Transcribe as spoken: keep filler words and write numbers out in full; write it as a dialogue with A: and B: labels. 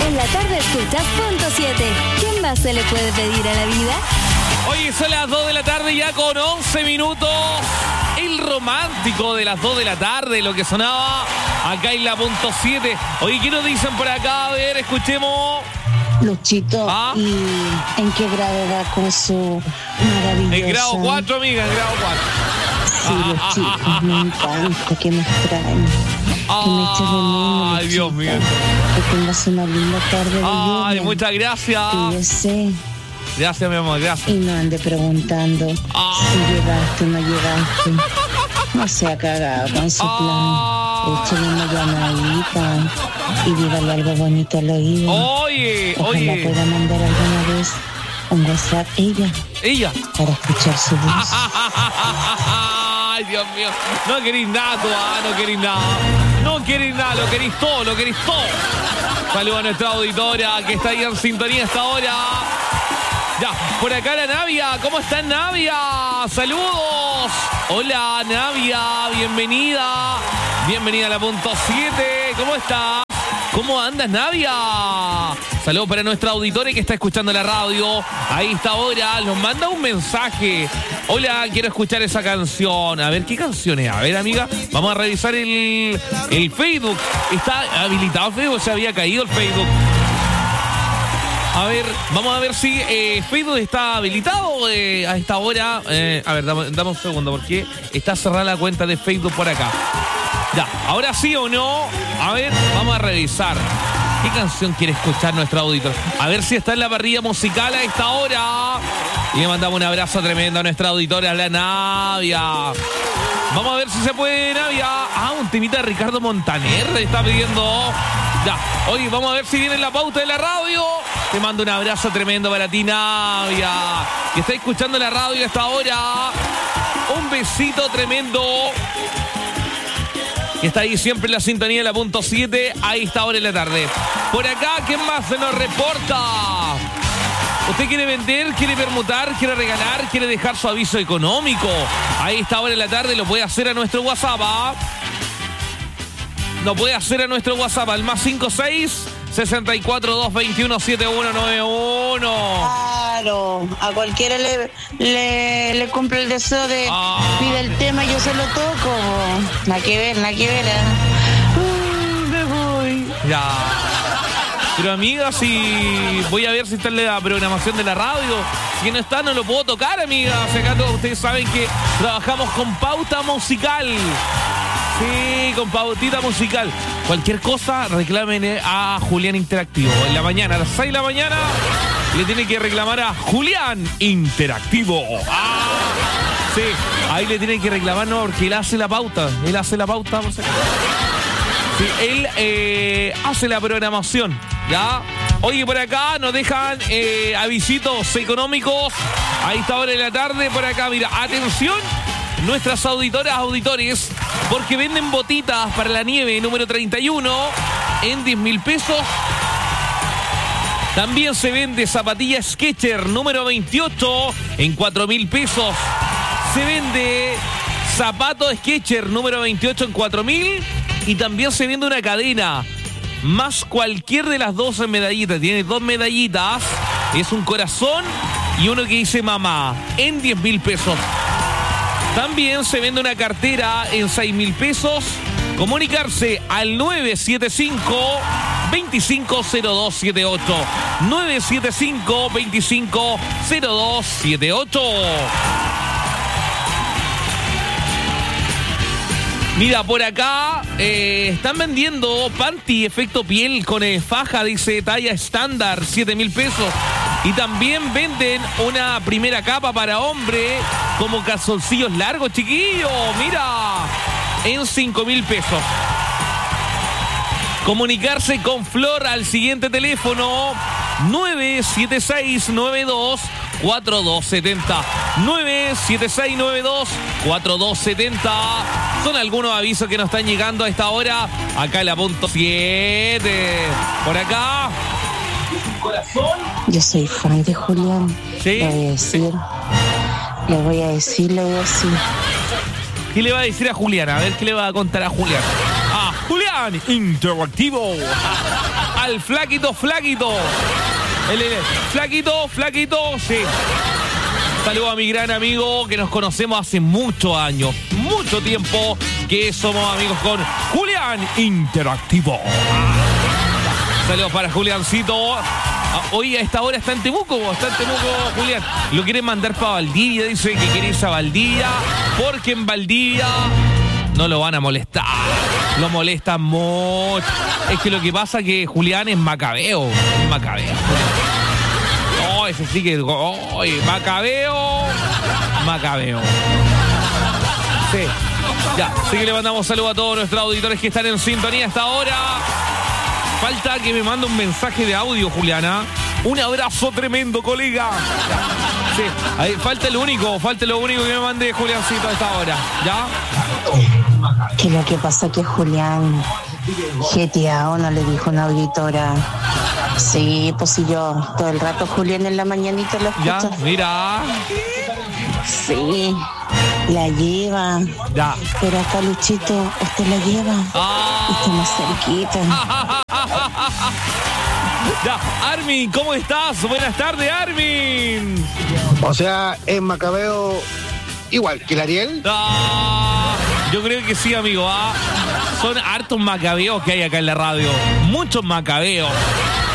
A: En la tarde escuchas punto siete. ¿Qué más se le puede pedir a la vida?
B: Hoy son las dos de la tarde ya con once minutos. El romántico de las dos de la tarde, lo que sonaba acá en la punto siete. Oye, ¿qué nos dicen por acá? A ver, escuchemos.
C: Luchito,
B: ¿Ah?
C: ¿y en qué grado va con su maravillosa?
B: En grado cuatro, amiga, en grado cuatro.
C: Sí, Luchito, me encanta que me extrañe. Que me eches de menos,
B: Ay, Dios mío.
C: Que tengas una linda tarde de lluvia.
B: Ay, muchas gracias.
C: Cuídese.
B: Gracias, mi amor, gracias.
C: Y no ande preguntando
B: Ah.
C: si llegaste o no llegaste. No sea cagado con su
B: Ah.
C: plan. Échale una llamadita y dígale algo bonito al oído.
B: Oye,
C: Ojalá
B: oye.
C: pueda mandar alguna vez un WhatsApp ella
B: Ella.
C: para escuchar su voz.
B: Ay, Dios mío. No queréis nada, tú, ah, no queréis nada. No queréis nada, lo queréis todo, lo queréis todo. Saludos a nuestra auditora que está ahí en sintonía hasta ahora. Ya, por acá la Navia. ¿Cómo está Navia? Saludos. Hola, Navia. Bienvenida. Bienvenida a la punto siete. ¿Cómo estás? ¿Cómo andas, Navia? Saludos para nuestra auditora que está escuchando la radio. Ahí está ahora. Nos manda un mensaje. Hola, quiero escuchar esa canción. A ver, ¿qué canción es? A ver, amiga. Vamos a revisar el, el Facebook. ¿Está habilitado el Facebook? ¿Se había caído el Facebook? A ver, vamos a ver si eh, Facebook está habilitado eh, a esta hora. Eh, a ver, dame, dame un segundo, porque está cerrada la cuenta de Facebook por acá. Ya, ahora sí o no. A ver, vamos a revisar. ¿Qué canción quiere escuchar nuestro auditor? A ver si está en la parrilla musical a esta hora. Y le mandamos un abrazo tremendo a nuestra auditora, la Navia. Vamos a ver si se puede, Navia. Ah, un temita de Ricardo Montaner está pidiendo. Ya, oye, vamos a ver si viene en la pauta de la radio. Te mando un abrazo tremendo para ti, Navia, que está escuchando la radio a esta hora. Un besito tremendo. Que está ahí siempre en la sintonía de la punto siete. Ahí está ahora en la tarde. Por acá, ¿quién más se nos reporta? ¿Usted quiere vender, quiere permutar, quiere regalar, quiere dejar su aviso económico? Ahí está ahora en la tarde, lo puede hacer a nuestro WhatsApp. ¿Ah? Lo puede hacer a nuestro WhatsApp, al más cinco seis, sesenta y cuatro, doscientos veintiuno, setenta y uno noventa y uno.
C: Claro, a cualquiera le, le, le cumple el deseo de
B: Ah.
C: pide el tema y yo se lo toco. Nada que ver, nada que ver. ¿eh? Uh, me voy.
B: Ya. Pero amiga, si voy a ver si está en la programación de la radio. Si no está, no lo puedo tocar, amiga. O sea, acá todos ustedes saben que trabajamos con pauta musical. Sí, con pautita musical. Cualquier cosa, reclamen a Julián Interactivo. En la mañana, a las seis de la mañana, le tiene que reclamar a Julián Interactivo. Ah, sí, ahí le tienen que reclamar, no, porque él hace la pauta. Él hace la pauta, no sé. Sí, él eh, hace la programación, ¿ya? Oye, por acá nos dejan eh, avisitos económicos. Ahí está ahora en la tarde, por acá, mira, atención, nuestras auditoras, auditores, porque venden botitas para la nieve número treinta y uno en diez mil pesos. También se vende zapatilla Skechers número veintiocho en cuatro mil pesos. Se vende zapato Skechers número veintiocho en cuatro mil. Y también se vende una cadena más cualquier de las dos medallitas. Tiene dos medallitas. Es un corazón y uno que dice mamá en diez mil pesos. También se vende una cartera en seis mil pesos. Comunicarse al nueve siete cinco, veinticinco cero dos siete ocho. nueve siete cinco, veinticinco cero dos siete ocho. Mira, por acá eh, están vendiendo panty efecto piel con eh, faja, dice talla estándar, siete mil pesos. Y también venden una primera capa para hombre como calzoncillos largos, chiquillos. Mira, en cinco mil pesos. Comunicarse con Flor al siguiente teléfono nueve siete seis nueve dos cuatro dos siete cero. nueve siete seis nueve dos cuatro dos siete cero. Son algunos avisos que nos están llegando a esta hora. Acá en la punto siete. Por acá. Corazón.
C: Yo soy fan de Julián.
B: Sí.
C: Le voy a decir. Le voy a decir, le voy a decir.
B: ¿Qué le va a decir a Julián? A ver qué le va a contar a Julián. Ah. Julián Interactivo. Al flaquito, flaquito. El, el, flaquito, flaquito, sí. Saludo a mi gran amigo que nos conocemos hace muchos años, mucho tiempo que somos amigos con Julián Interactivo. Saludos para Juliancito. Hoy a esta hora está en Temuco, está en Temuco, Julián. Lo quieren mandar para Valdivia, dice que quiere irse a Valdivia, porque en Valdivia no lo van a molestar. Lo molestan mucho. Es que lo que pasa es que Julián es macabeo, es macabeo. No, ese sí que... Oh, macabeo, macabeo. Sí, ya, así que le mandamos saludos a todos nuestros auditores que están en sintonía hasta ahora. Falta que me mande un mensaje de audio, Juliana. Un abrazo tremendo, colega. Sí, ahí, falta lo único, falta lo único que me mande Juliancito a esta hora. ¿Ya?
C: Que lo que pasa es que Julián jeteado no le dijo una auditora. Sí, pues si yo todo el rato Julián en la mañanita lo escucho.
B: Ya, mira.
C: Sí, la lleva.
B: Ya.
C: Pero acá, Luchito, usted la lleva.
B: Ah.
C: Está más cerquita.
B: Ya, Armin, ¿cómo estás? Buenas tardes, Armin.
D: O sea, es macabeo igual que el Ariel.
B: Ah, yo creo que sí, amigo. ¿ah? Son hartos macabeos que hay acá en la radio. Muchos macabeos.